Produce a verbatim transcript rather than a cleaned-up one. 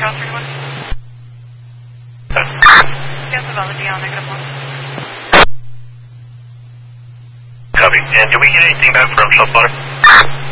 Charles thirty-one. Yes, about the on negative one. Copy. And did we get anything back from Saltwater?